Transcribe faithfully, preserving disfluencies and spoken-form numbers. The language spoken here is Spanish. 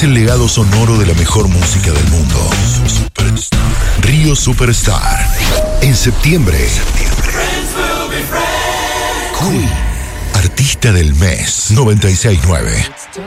el legado sonoro de la mejor música del mundo. Río Superstar. En septiembre. Queen. Artista del mes. noventa y seis nueve.